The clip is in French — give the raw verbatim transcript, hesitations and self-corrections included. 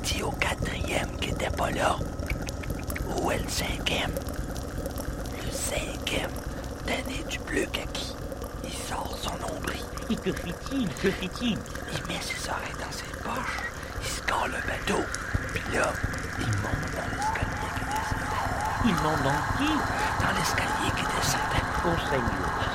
dit au quatrième qui était pas là. Où est le cinquième? Le cinquième, tanné du bleu kaki. Il sort son nombril. Et que fait-il? Que fait-il? Il met ses oreilles dans ses poches. Il score le bateau. Puis là, il monte dans l'escalier qui descendait. Il monte dans qui? Dans l'escalier qui descendait. Oh Seigneur,